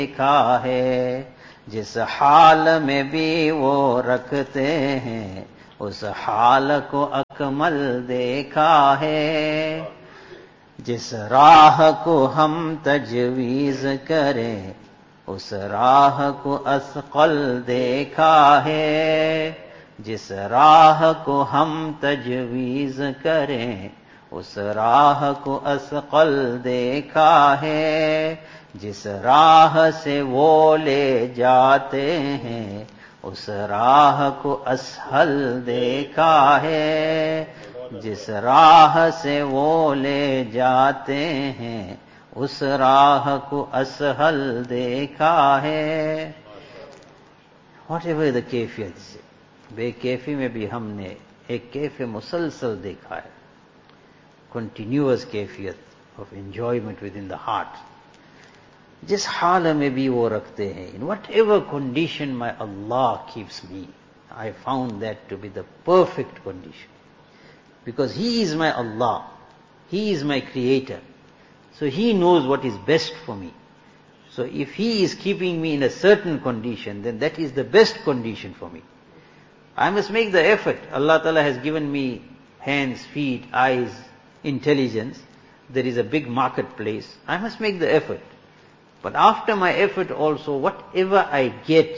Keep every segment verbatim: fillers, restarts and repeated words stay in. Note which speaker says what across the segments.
Speaker 1: देखा है, जिस हाल में भी वो रखते हैं उस हाल को अकमल देखा है। जिस राह को हम तजवीज करें उस राह को असक़ल देखा है। जिस राह को हम तजवीज करें उस राह को असक़ल देखा है। जिस राह से वो ले जाते हैं उस राह को असहल देखा है। जिस राह से वो ले जाते हैं उस राह को असहल देखा है। Whatever the कैफियत से, बेकैफी में भी हमने एक कैफे मुसलसल देखा है, कंटिन्यूअस कैफियत of enjoyment with in the heart. जिस हाल में भी वो रखते हैं, in whatever condition my Allah keeps me, I found that to be the perfect condition. Because He is my Allah, He is my Creator. So He knows what is best for me. So if He is keeping me in a certain condition, then that is the best condition for me. I must make the effort. Allah Ta'ala has given me hands, feet, eyes, intelligence. There is a big marketplace. I must make the effort. But after my effort also, whatever I get,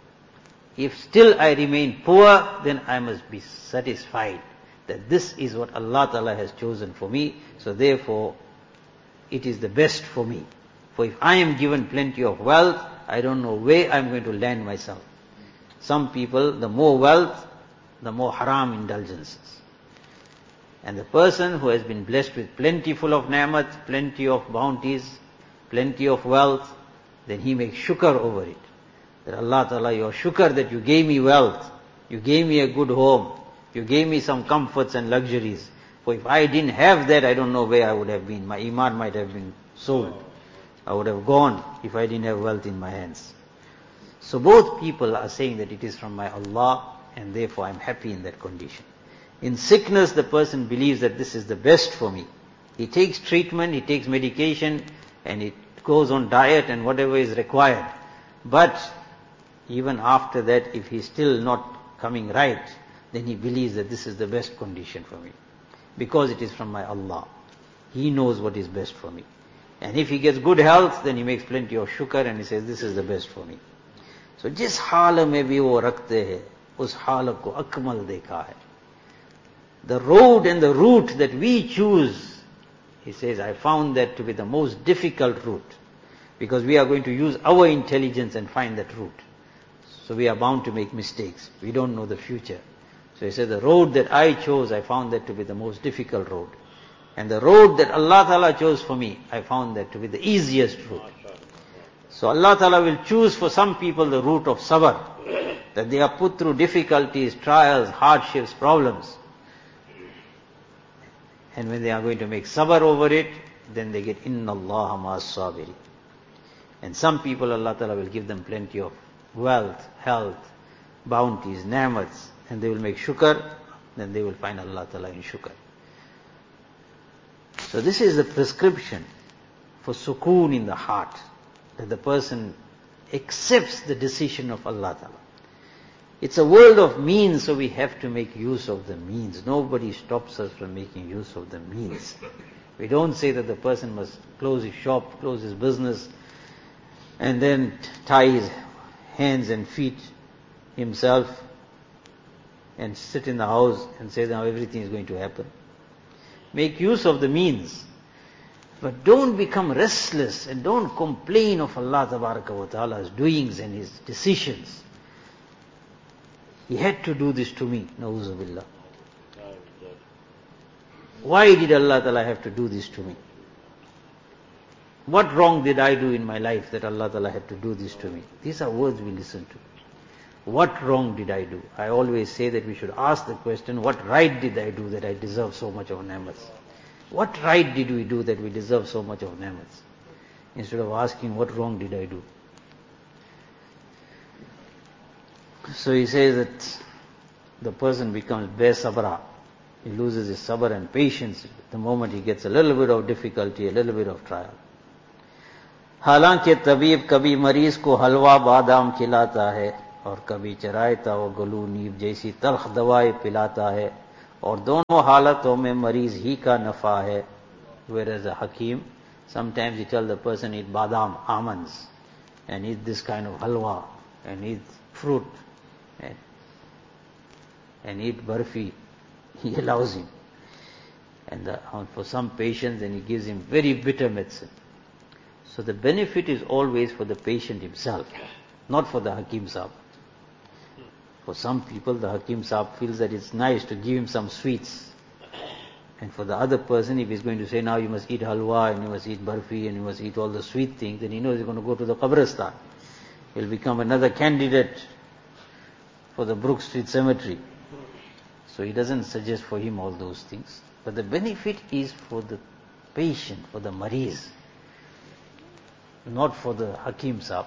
Speaker 1: if still I remain poor, then I must be satisfied that this is what Allah Ta'ala has chosen for me. So therefore, it is the best for me. For if I am given plenty of wealth, I don't know where I'm going to land myself. Some people, the more wealth, the more haram indulgences. And the person who has been blessed with plentiful of ni'mat, plenty of bounties, plenty of wealth, then he makes shukr over it. That Allah Ta'ala, your shukr that you gave me wealth, you gave me a good home, you gave me some comforts and luxuries. For if I didn't have that, I don't know where I would have been. My iman might have been sold. I would have gone if I didn't have wealth in my hands. So both people are saying that it is from my Allah, and therefore I'm happy in that condition. In sickness, the person believes that this is the best for me. He takes treatment, he takes medication, and it goes on diet and whatever is required. But even after that, if he's still not coming right, then he believes that this is the best condition for me. Because it is from my Allah. He knows what is best for me. And if he gets good health, then he makes plenty of shukr and he says, this is the best for me. So जिस हाल में भी वो रखते हैं, उस हाल को अकमल देखा है. The road and the route that we choose, he says, I found that to be the most difficult route. Because we are going to use our intelligence and find that route. So we are bound to make mistakes. We don't know the future. So he said, the road that I chose, I found that to be the most difficult road. And the road that Allah Ta'ala chose for me, I found that to be the easiest route. So Allah Ta'ala will choose for some people the route of sabr, that they are put through difficulties, trials, hardships, problems. And when they are going to make sabr over it, then they get inna Allah ma'as sabiri. And some people, Allah Ta'ala will give them plenty of wealth, health, bounties, ni'mats, and they will make shukr, then they will find Allah Ta'ala in shukr. So this is the prescription for sukoon in the heart, that the person accepts the decision of Allah Ta'ala. It's a world of means, so we have to make use of the means. Nobody stops us from making use of the means. We don't say that the person must close his shop, close his business, and then tie his hands and feet himself and sit in the house and say now everything is going to happen. Make use of the means. But don't become restless and don't complain of Allah Tabaraka wa Ta'ala's doings and His decisions. He had to do this to me, na'uzu billah. Why did Allah Ta'ala have to do this to me? What wrong did I do in my life that Allah Ta'ala had to do this to me? These are words we listen to. What wrong did I do? I always say that we should ask the question, what right did I do that I deserve so much of ni'mats? What right did we do that we deserve so much of ni'mats? Instead of asking, what wrong did I do? So he says that the person becomes be-sabra. He loses his sabr and patience the moment he gets a little bit of difficulty, a little bit of trial. हालांकि तबीब कभी मरीज को हलवा बादाम खिलाता है और कभी चरायता व गलू नीब जैसी तल्ख दवाएं पिलाता है और दोनों हालतों में मरीज ही का नफा है. Whereas a hakim, sometimes he tells the person eat badam, almonds, and eat this kind of halwa, and eat fruit, and, and eat barfi. He allows him. And the, for some patients, then he gives him very bitter medicine. So the benefit is always for the patient himself, not for the hakim sahab. For some people, the hakim sahab feels that it's nice to give him some sweets. And for the other person, if he's going to say, now you must eat halwa, and you must eat barfi, and you must eat all the sweet things, then he knows he's going to go to the qabristan. He'll become another candidate for the Brook Street Cemetery. So he doesn't suggest for him all those things. But the benefit is for the patient, for the mareez, not for the hakim sahab.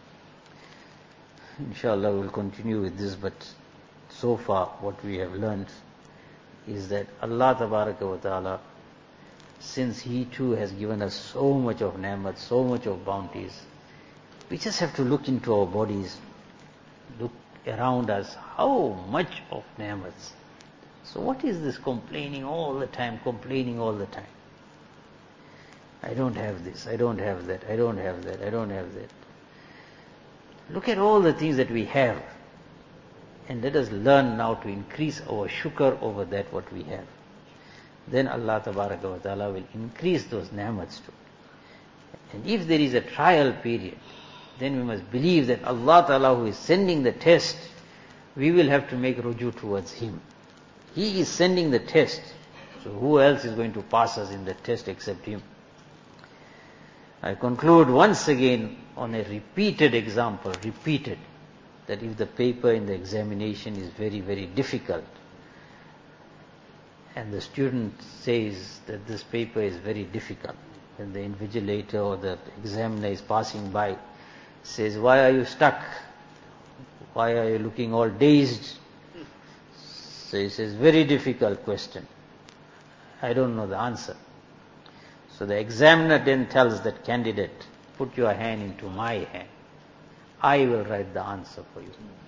Speaker 1: Inshallah, we'll continue with this, but so far what we have learned is that Allah Tabaraka wa Ta'ala, since He too has given us so much of ni'mat, so much of bounties, we just have to look into our bodies, look around us, how much of ni'mats. So what is this complaining all the time, complaining all the time? I don't have this, I don't have that, I don't have that, I don't have that. Look at all the things that we have. And let us learn now to increase our shukr over that what we have. Then Allah Tabaraka wa Ta'ala will increase those ni'mats too. And if there is a trial period, then we must believe that Allah Ta'ala who is sending the test, we will have to make ruju towards Him. He is sending the test. So who else is going to pass us in the test except Him? I conclude once again on a repeated example, repeated, that if the paper in the examination is very, very difficult, and the student says that this paper is very difficult, and the invigilator or the examiner is passing by, says, why are you stuck? Why are you looking all dazed? So he says, very difficult question. I don't know the answer. So the examiner then tells that candidate, put your hand into my hand. I will write the answer for you.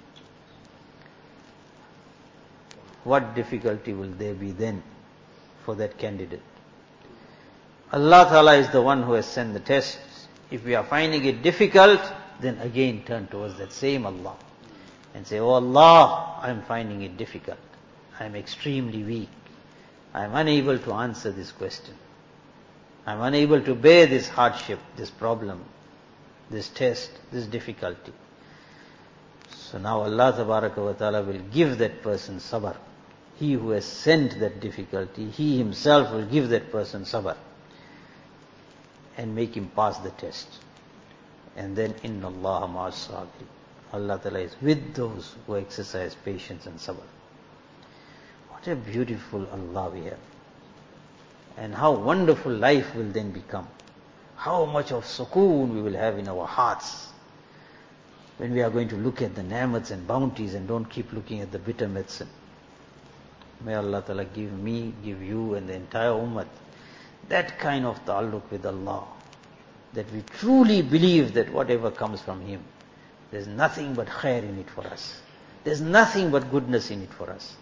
Speaker 1: What difficulty will there be then for that candidate? Allah Ta'ala is the one who has sent the test. If we are finding it difficult, then again turn towards that same Allah and say, oh Allah, I am finding it difficult. I am extremely weak. I am unable to answer this question. I am unable to bear this hardship, this problem, this test, this difficulty. So now Allah Tabaraka wa Ta'ala will give that person sabr. He who has sent that difficulty, He Himself will give that person sabr and make him pass the test. And then, inna Allah ma'as sabiri. Allah Ta'ala is with those who exercise patience and sabr. What a beautiful Allah we have. And how wonderful life will then become. How much of sukoon we will have in our hearts when we are going to look at the ni'mats and bounties and don't keep looking at the bitter medicine. May Allah Ta'ala give me, give you and the entire ummah that kind of ta'alluq with Allah, that we truly believe that whatever comes from Him, there's nothing but khair in it for us. There's nothing but goodness in it for us.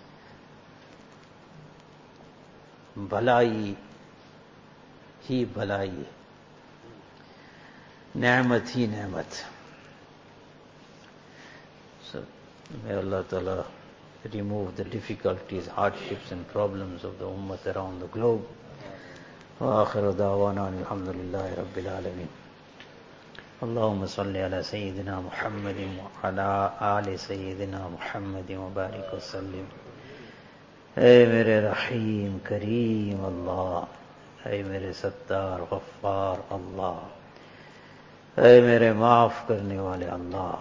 Speaker 1: Balai hi balai, ni'mat hi ni'mat. So may Allah Ta'ala remove the difficulties, hardships and problems of the ummah around the globe. Wa akhiru da'wana alhamdulillahi rabbil alameen. Allahumma salli ala Sayyidina Muhammadin wa ala ali Sayyidina Muhammadin wa barik wa sallim. اے میرے رحیم کریم اللہ، اے میرے ستار غفار اللہ، اے میرے معاف کرنے والے اللہ.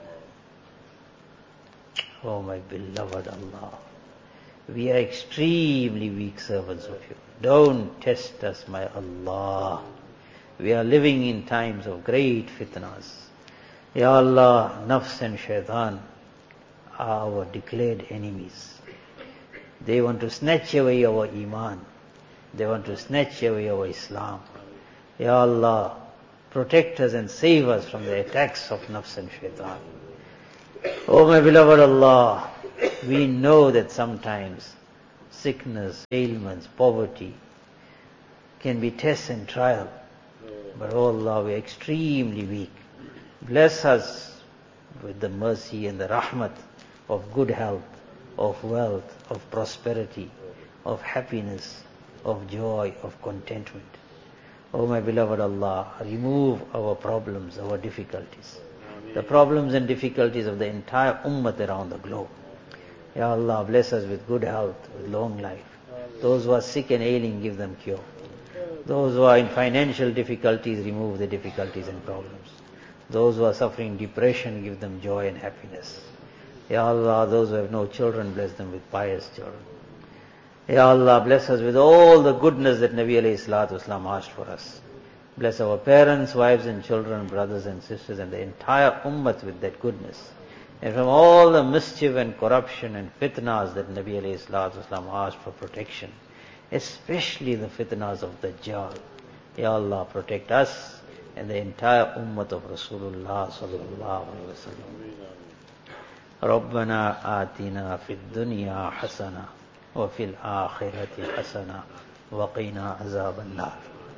Speaker 1: Oh my beloved Allah, we are extremely weak servants of you. Don't test us, my Allah. We are living in times of great fitnas. Ya Allah, nafs and shaitan are our declared enemies. They want to snatch away our iman. They want to snatch away our Islam. Ya Allah, protect us and save us from the attacks of nafs and shaitan. Oh my beloved Allah, we know that sometimes sickness, ailments, poverty can be test and trial. But oh Allah, we are extremely weak. Bless us with the mercy and the rahmat of good health, of wealth, of prosperity, of happiness, of joy, of contentment. Oh my beloved Allah, remove our problems, our difficulties, the problems and difficulties of the entire ummah around the globe. Ya Allah, bless us with good health, with long life. Those who are sick and ailing, give them cure. Those who are in financial difficulties, remove the difficulties and problems. Those who are suffering depression, give them joy and happiness. Ya Allah, those who have no children, bless them with pious children. Ya Allah, bless us with all the goodness that Nabi alayhi salatu wasalam asked for us. Bless our parents, wives and children, brothers and sisters, and the entire ummah with that goodness. And from all the mischief and corruption and fitnas that Nabi alayhi salatu wasalam asked for protection, especially the fitnas of Dajjal. Ya Allah, protect us and the entire ummah of Rasulullah sallallahu alayhi wa sallam. ربنا آتنا في الدنيا حسنة وفي الآخرة حسنة وقنا عذاب النار.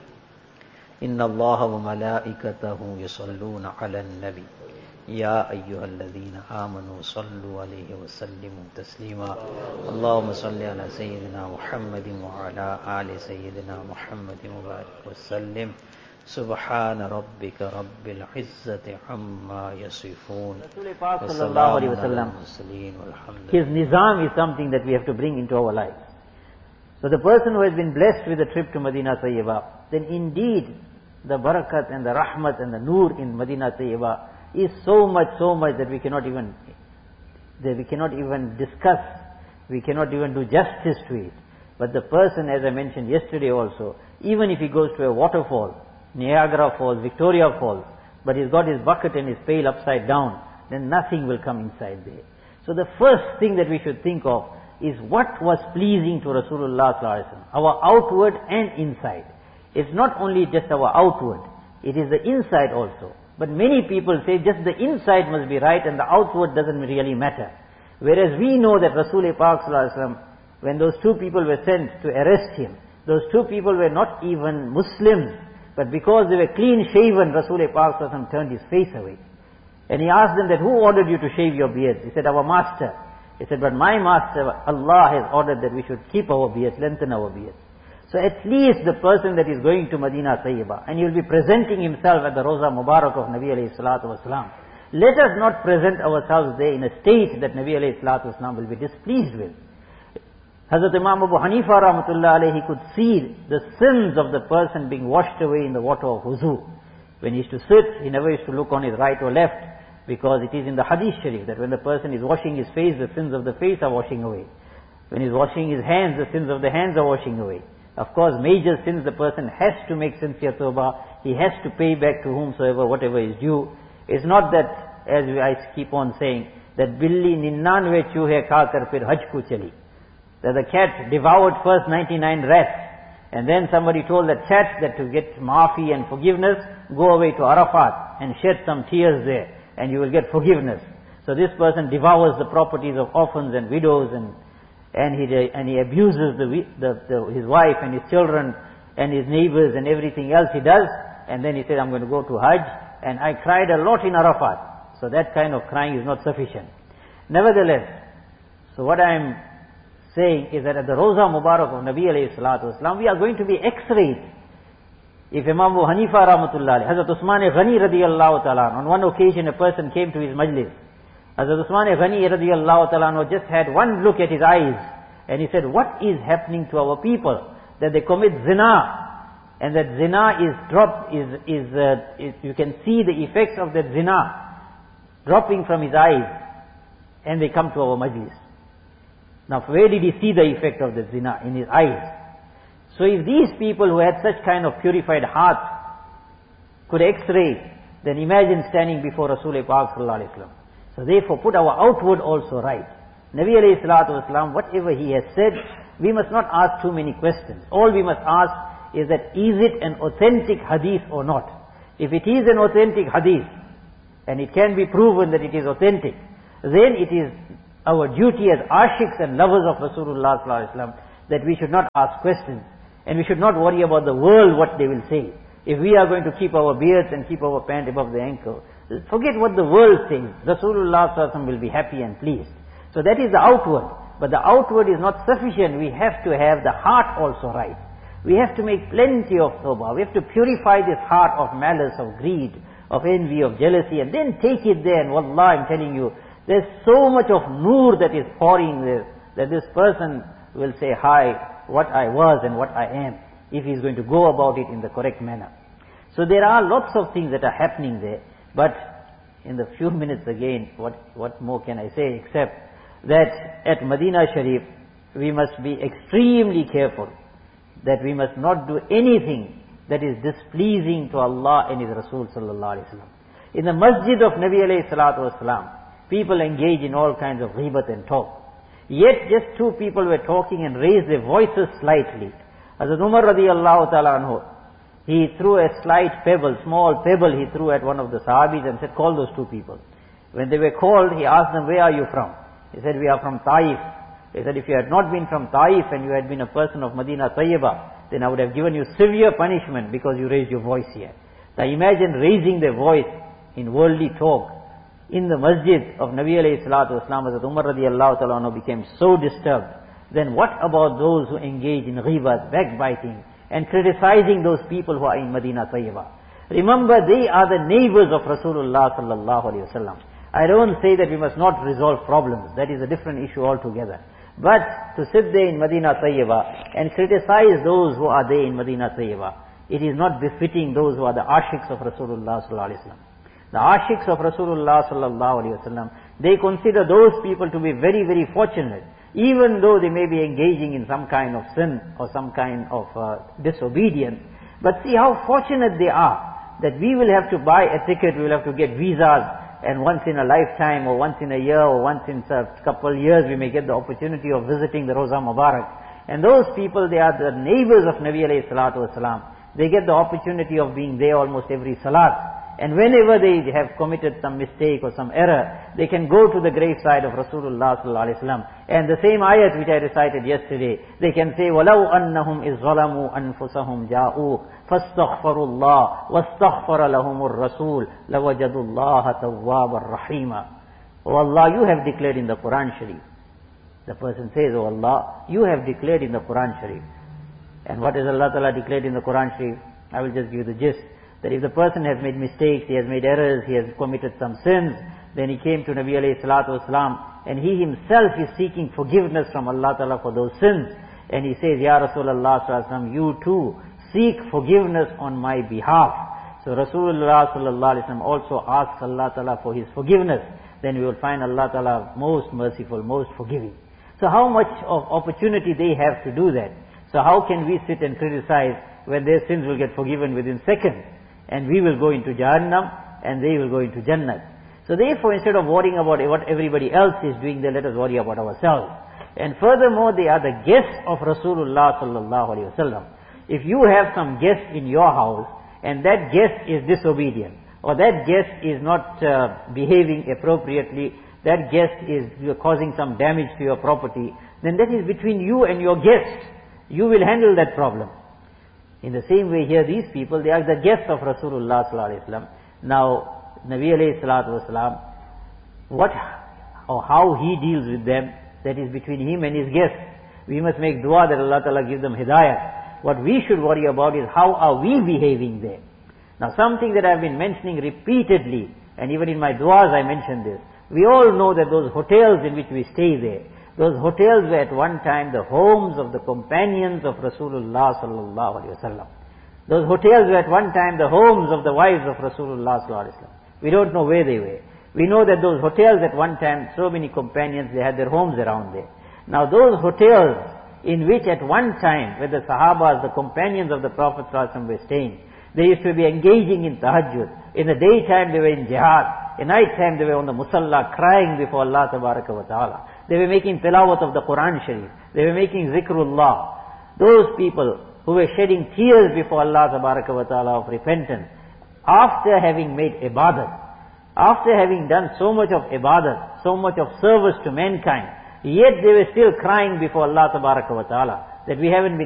Speaker 1: إن الله وملائكته يصلون على النبي يا أيها الذين آمنوا صلوا عليه وسلموا تسليما. اللهم صل على سيدنا محمد وعلى آل سيدنا محمد وبارك وسلم. سبحان ربك رب العزة عما يصفون وسلام على المرسلين والحمد لله.
Speaker 2: His nizam is something that we have to bring into our lives. So the person who has been blessed with a trip to Madinah Tayyibah, then indeed the barakat and the rahmat and the nur in Madinah Tayyibah is so much, so much that we cannot even, that we cannot even discuss, we cannot even do justice to it. But the person, as I mentioned yesterday also, even if he goes to a waterfall, Niagara Falls, Victoria Falls, but he's got his bucket and his pail upside down, then nothing will come inside there. So the first thing that we should think of is what was pleasing to Rasulullah sallallahu alaihi wasallam, our outward and inside. It's not only just our outward, it is the inside also. But many people say just the inside must be right and the outward doesn't really matter. Whereas we know that Rasulullah sallallahu alaihi wasallam, when those two people were sent to arrest him, those two people were not even Muslims, but because they were clean shaven, Rasulullah sallallahu alaihi wasallam turned his face away. And he asked them that, who ordered you to shave your beards? He said, our master. He said, but my master, Allah has ordered that we should keep our beards, lengthen our beards. So at least the person that is going to Madinah Tayyibah, and he will be presenting himself at the Roza Mubarak of Nabi alayhi salatu wasalam, let us not present ourselves there in a state that Nabi alayhi salatu wasalam will be displeased with. Hazrat Imam Abu Hanifa rahmatullah alayhi could see the sins of the person being washed away in the water of wuzu. When he used to sit, he never used to look on his right or left, because it is in the hadith sharif that when the person is washing his face, the sins of the face are washing away. When he is washing his hands, the sins of the hands are washing away. Of course, major sins the person has to make sincere tawbah. He has to pay back to whomsoever whatever is due. It's not that, as I keep on saying, that billi ninanve chuhe khakar fir haj ko chali. That the cat devoured first ninety-nine rats, and then somebody told the cat that to get maafi and forgiveness, go away to Arafat and shed some tears there, and you will get forgiveness. So this person devours the properties of orphans and widows, and and he and he abuses the, the, the his wife and his children and his neighbors and everything else he does, and then he said, I'm going to go to Hajj, and I cried a lot in Arafat. So that kind of crying is not sufficient. Nevertheless, so what I am saying is that at the Roza Mubarak of Nabi alayhi salatu wasalam, we are going to be x-rayed. If Imam Abu Hanifa rahmatullah, Hazrat Usman Ghani radiyallahu ta'ala, on one occasion a person came to his majlis. Hazrat Usman Ghani radiyallahu ta'ala just had one look at his eyes, and he said, what is happening to our people? That they commit zina, and that zina is dropped, is, is, uh, is, you can see the effects of that zina dropping from his eyes, and they come to our majlis. Now, where did he see the effect of the zina? In his eyes. So if these people who had such kind of purified heart could x-ray, then imagine standing before Rasulullah sallallahu alaihi wasallam. So therefore put our outward also right. Nabi alayhi salatu wasalam, whatever he has said, we must not ask too many questions. All we must ask is that, is it an authentic hadith or not? If it is an authentic hadith, and it can be proven that it is authentic, then it is our duty as ashiqs and lovers of Rasulullah sallallahu alaihi wasallam that we should not ask questions, and we should not worry about the world, what they will say. If we are going to keep our beards and keep our pant above the ankle, forget what the world thinks. Rasulullah sallallahu alaihi wasallam will be happy and pleased. So that is the outward. But the outward is not sufficient. We have to have the heart also right. We have to make plenty of tawbah. We have to purify this heart of malice, of greed, of envy, of jealousy, and then take it there. And wallah, I'm telling you, there's so much of nur that is pouring there, that this person will say, hi, what I was and what I am, if he's going to go about it in the correct manner. So there are lots of things that are happening there, but in the few minutes again, what, what more can I say except that at Medina Sharif, we must be extremely careful that we must not do anything that is displeasing to Allah and His Rasul sallallahu alaihi wasallam. In the masjid of Nabi alayhi salatu wasalam, people engage in all kinds of ghibat and talk. Yet just two people were talking and raised their voices slightly. Hazrat Umar radiyallahu ta'ala anhu, he threw a slight pebble, small pebble he threw at one of the sahabis and said, call those two people. When they were called, he asked them, where are you from? He said, we are from Taif. He said, if you had not been from Taif and you had been a person of Medina Tayyibah, then I would have given you severe punishment because you raised your voice here. Now imagine raising their voice in worldly talk in the masjid of Nabi alayhi salatu wasalam. Hazrat Umar radiyallahu ta'ala anhu became so disturbed. Then what about those who engage in ghibat, backbiting, and criticizing those people who are in Medina Tayyibah? Remember, they are the neighbors of Rasulullah sallallahu alayhi wasallam. I don't say that we must not resolve problems. That is a different issue altogether. But to sit there in Medina Tayyibah and criticize those who are there in Medina Tayyibah, it is not befitting those who are the ashiqs of Rasulullah sallallahu alaihi wasallam. The ashiqs of Rasulullah sallallahu alaihi wasallam, they consider those people to be very, very fortunate, even though they may be engaging in some kind of sin or some kind of uh, disobedience. But see how fortunate they are that we will have to buy a ticket, we will have to get visas, and once in a lifetime or once in a year or once in a couple years we may get the opportunity of visiting the Roza Mubarak. And those people, they are the neighbors of Nabi alayhi salatu wasalam. They get the opportunity of being there almost every salat. And whenever they have committed some mistake or some error, they can go to the graveside of Rasulullah sallallahu alaihi wasallam. And the same ayat which I recited yesterday, they can say, وَلَوْ أَنَّهُمْ إِذْ ظَلَمُوا أَنفُسَهُمْ جَاءُوا فَاسْتَغْفَرُوا اللَّهَ وَاسْتَغْفَرَ لَهُمُ الرَّسُولُ لَوَجَدُوا اللَّهَ تَوَّابًا رَحِيمًا. Oh Allah, you have declared in the Quran Sharif. The person says, oh Allah, you have declared in the Quran Sharif. And what has Allah Ta'ala declared in the Quran Sharif? I will just give you the gist. That if the person has made mistakes, he has made errors, he has committed some sins, then he came to Nabi alayhi salatu wasalam, and he himself is seeking forgiveness from Allah Ta'ala for those sins. And he says, Ya Rasulullah sallallahu alaihi wasallam, you too seek forgiveness on my behalf. So Rasulullah sallallahu alaihi wasallam also asks Allah Ta'ala for his forgiveness. Then we will find Allah Ta'ala most merciful, most forgiving. So how much of opportunity they have to do that? So how can we sit and criticize when their sins will get forgiven within seconds? And we will go into Jahannam and they will go into Jannat. So therefore, instead of worrying about what everybody else is doing, then let us worry about ourselves. And furthermore, they are the guests of Rasulullah sallallahu alaihi wasallam. If you have some guest in your house and that guest is disobedient, or that guest is not uh, behaving appropriately, that guest is causing some damage to your property, then that is between you and your guest. You will handle that problem. In the same way here, these people, they are the guests of Rasulullah sallallahu alaihi wasallam. Now, Nabi alayhi salatu wasalam, what or how he deals with them, that is between him and his guests. We must make dua that Allah Ta'ala give them hidayah. What we should worry about is how are we behaving there. Now something that I have been mentioning repeatedly, and even in my duas I mentioned this. We all know that those hotels in which we stay there, those hotels were at one time the homes of the companions of Rasulullah sallallahu alaihi wasallam. Those hotels were at one time the homes of the wives of Rasulullah sallallahu alaihi wasallam. We don't know where they were. We know that those hotels at one time, so many companions, they had their homes around there. Now those hotels in which at one time, where the Sahabas, the companions of the Prophet sallallahu alaihi wasallam were staying, they used to be engaging in tahajjud. In the daytime they were in jihad. At night time they were on the musalla crying before Allah tabaraka wa ta'ala. They were making tilawat of the Quran Sharif. They were making zikrullah. Those people who were shedding tears before Allah tabaraka wa ta'ala of repentance, after having made ibadat, after having done so much of ibadat, so much of service to mankind, yet they were still crying before Allah Tabaraka wa Ta'ala that we haven't been